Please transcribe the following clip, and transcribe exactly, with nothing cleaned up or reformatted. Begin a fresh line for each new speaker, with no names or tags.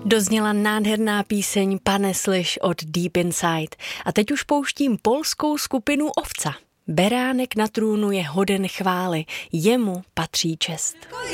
Dozněla nádherná píseň Pane slyš od Deep Inside. A teď už pouštím polskou skupinu Ovca. Beránek na trůnu je hoden chvály, jemu patří čest.